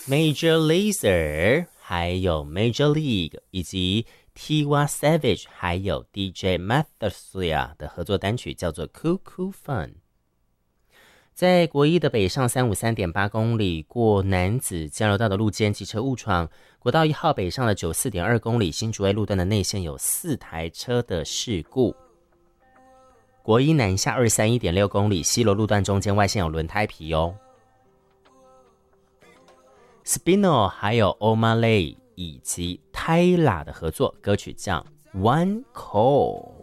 Major Lazer 还有 Major League 以及 Tiwa Savage 还有 DJ Matthews 的合作单曲叫做 Cool Cool Fun。在国一的北上353.8公里过楠梓交流道的路肩，机车误闯国道1号北上的94.2公里新竹 A 路段的内线有4台车的事故。国一南下231.6公里西螺路段中间外线有轮胎皮哦。Spino 还有 O'Malley 以及 Tyla 的合作歌曲叫 One Call。